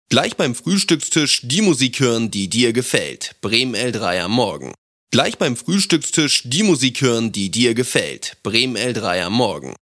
Gleich beim Frühstückstisch die Musik hören, die dir gefällt. Bremen L3 am Morgen. Gleich beim Frühstückstisch die Musik hören, die dir gefällt. Bremen L3 am Morgen.